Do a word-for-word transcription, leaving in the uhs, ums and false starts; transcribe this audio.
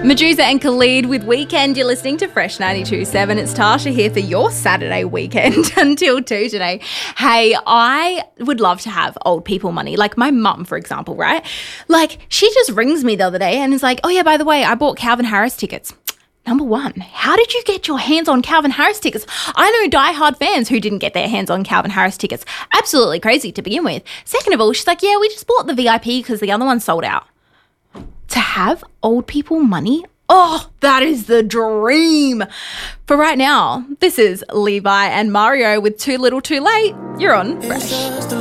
Medusa and Khalid with Weekend. You're listening to Fresh ninety-two point seven. It's Tasha here for your Saturday weekend until two today. Hey, I would love to have old people money. Like my mum, for example, right? Like she just rings me the other day and is like, oh yeah, by the way, I bought Calvin Harris tickets. Number one, how did you get your hands on Calvin Harris tickets? I know diehard fans who didn't get their hands on Calvin Harris tickets. Absolutely crazy to begin with. Second of all, she's like, yeah, we just bought the V I P because the other one sold out. To have old people money? Oh, that is the dream. For right now, this is Levi and Mario with Too Little Too Late. You're on Fresh.